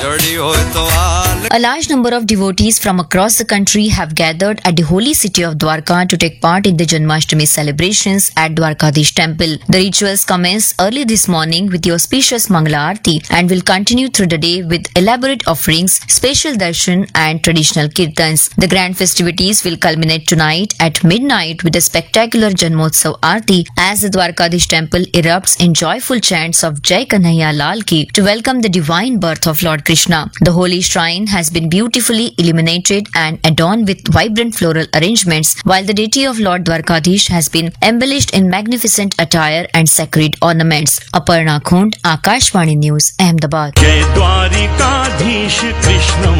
A large number of devotees from across the country have gathered at the holy city of Dwarka to take part in the Janmashtami celebrations at Dwarkadish temple. The rituals commence early this morning with the auspicious Mangala Aarti and will continue through the day with elaborate offerings, special darshan and traditional kirtans. The grand festivities will culminate tonight at midnight with a spectacular Janmotsav Aarti as the Dwarkadish temple erupts in joyful chants of Jai Kanhaiya Lal Ki to welcome the divine birth of Lord Krishna. The holy shrine has been beautifully illuminated and adorned with vibrant floral arrangements, while the deity of Lord Dwarkadish has been embellished in magnificent attire and sacred ornaments. Aparna Khund, Akashvani News, Ahmedabad. Jai Dwarikadhish Krishnam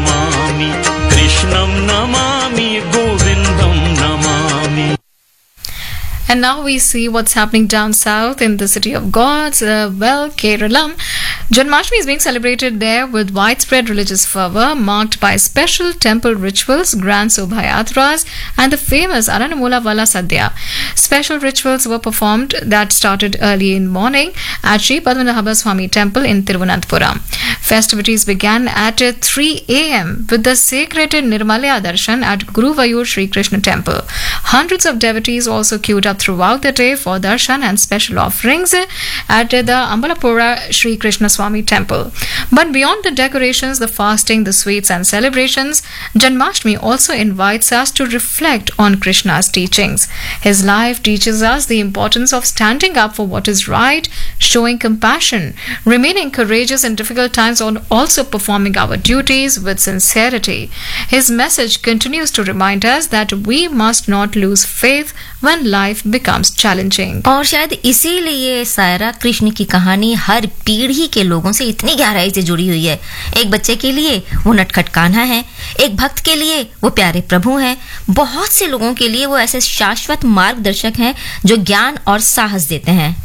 namami Govindam namami. And now we see what's happening down south in the city of gods, Keralam. Janmashtami is being celebrated there with widespread religious fervor, marked by special temple rituals, grand Sobhayatras, and the famous Aranamula Vala Sadhya. Special rituals were performed that started early in morning at Sri Padmanabha Swami Temple in Thiruvananthapuram. Festivities began at 3 a.m. with the sacred Nirmalya Darshan at Guruvayur Sri Krishna Temple. Hundreds of devotees also queued up throughout the day for darshan and special offerings at the Ambalapura Sri Krishna Swami Temple. But beyond the decorations, the fasting, the sweets and celebrations, Janmashtami also invites us to reflect on Krishna's teachings. His life teaches us the importance of standing up for what is right, showing compassion, remaining courageous in difficult times, and also performing our duties with sincerity. His message continues to remind us that we must not lose faith when life becomes challenging. और शायद इसीलिए सायरा कृष्ण की कहानी हर पीढ़ी के लोगों से इतनी गहराई से जुड़ी हुई है। एक बच्चे के लिए वो नटखट कान्हा है, एक भक्त के लिए वो प्यारे प्रभु हैं, बहुत से लोगों के लिए वो ऐसे शाश्वत मार्गदर्शक हैं जो ज्ञान और साहस देते हैं।